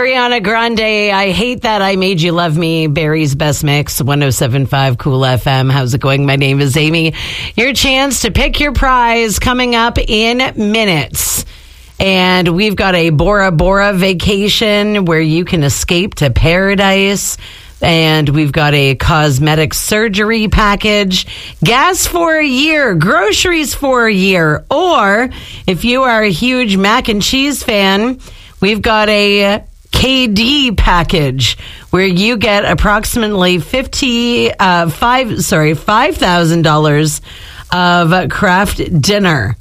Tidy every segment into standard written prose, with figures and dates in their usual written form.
Ariana Grande, I Hate That I Made You Love Me, Barry's Best Mix, 107.5 Cool FM. How's it going? My name is Amy. Your chance to pick your prize coming up in minutes. And we've got a Bora Bora vacation where you can escape to paradise. And we've got a cosmetic surgery package, gas for a year, groceries for a year. Or if you are a huge mac and cheese fan, we've got a KD package where you get approximately $5,000 of craft dinner.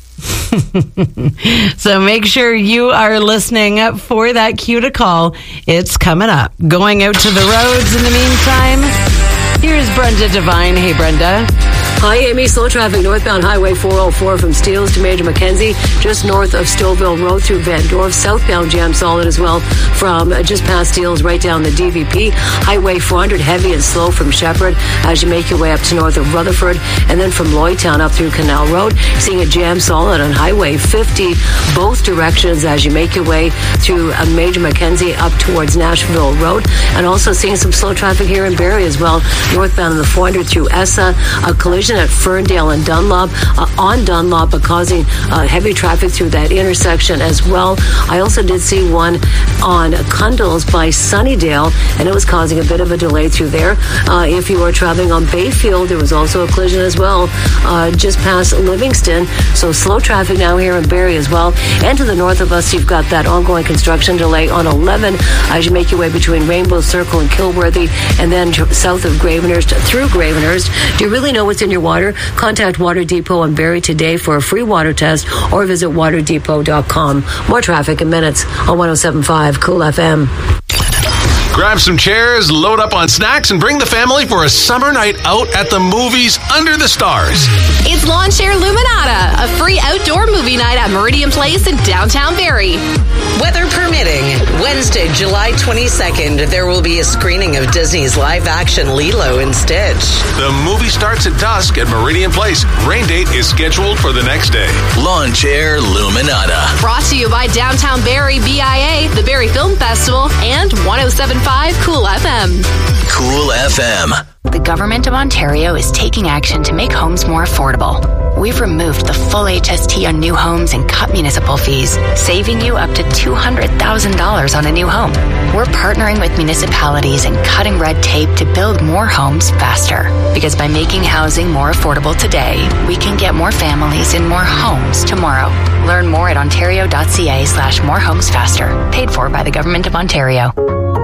So make sure you are listening for that cue to call. It's coming up. Going out to the roads in the meantime, here's Brenda Devine. Hey, Brenda. Hi, Amy. Slow traffic northbound Highway 404 from Steeles to Major Mackenzie, just north of Stouffville Road through Van Dorp. Southbound jam solid as well from just past Steeles right down the DVP. Highway 400 heavy and slow from Shepherd as you make your way up to north of Rutherford, and then from Lloydtown up through Canal Road. Seeing a jam solid on Highway 50 both directions as you make your way through Major Mackenzie up towards Nashville Road, and also seeing some slow traffic here in Barrie as well, northbound on the 400 through Essa. A collision at Ferndale and Dunlop on Dunlop, but causing heavy traffic through that intersection as well. I also did see one on Cundles by Sunnydale, and it was causing a bit of a delay through there. If you are traveling on Bayfield, there was also a collision as well just past Livingston. So slow traffic now here in Barrie as well. And to the north of us, you've got that ongoing construction delay on 11 as you make your way between Rainbow Circle and Kilworthy, and then south of Gravenhurst through Gravenhurst. Do you really know what's in your water? Contact Water Depot in Barrie today for a free water test, or visit waterdepot.com. More traffic in minutes on 107.5 Cool FM. Grab some chairs, load up on snacks, and bring the family for a summer night out at the movies under the stars. It's Lawn Chair Luminata, a free outdoor movie night at Meridian Place in downtown Barrie. Weather permitting, Wednesday, July 22nd, there will be a screening of Disney's live-action Lilo and Stitch. The movie starts at dusk at Meridian Place. Rain date is scheduled for the next day. Lawn Chair Luminata. Brought to you by Downtown Barrie BIA, the Barrie Film Festival, and 107.5 Cool FM. Cool FM. The Government of Ontario is taking action to make homes more affordable. We've removed the full HST on new homes and cut municipal fees, saving you up to $200,000 on a new home. We're partnering with municipalities and cutting red tape to build more homes faster. Because by making housing more affordable today, we can get more families in more homes tomorrow. Learn more at ontario.ca/morehomesfaster. Paid for by the Government of Ontario.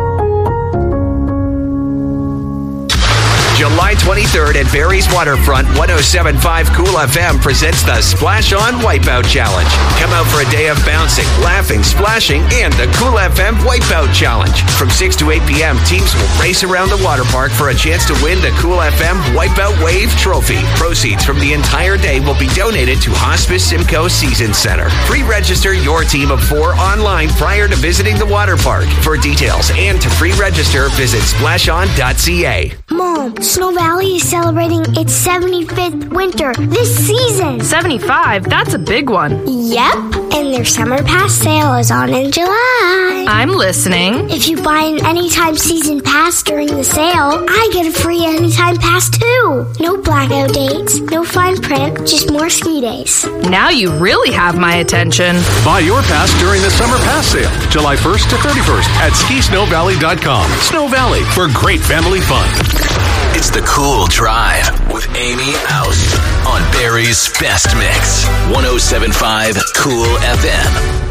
July 23rd at Barrie's Waterfront, 107.5 Cool FM presents the Splash On Wipeout Challenge. Come out for a day of bouncing, laughing, splashing, and the Cool FM Wipeout Challenge. From 6 to 8 p.m., teams will race around the water park for a chance to win the Cool FM Wipeout Wave Trophy. Proceeds from the entire day will be donated to Hospice Simcoe Season Center. Pre-register your team of 4 online prior to visiting the water park. For details and to pre-register, visit splashon.ca. Mom, Snow Valley is celebrating its 75th winter this season. 75? That's a big one. Yep, and their summer pass sale is on in July. I'm listening. If you buy an Anytime season pass during the sale, I get a free Anytime pass too. No blackout dates, no fine print, just more ski days. Now you really have my attention. Buy your pass during the summer pass sale, July 1st to 31st at skisnowvalley.com. Snow Valley for great family fun. It's the Cool Drive with Amy Aus on Barrie's Best Mix, 107.5 Cool FM.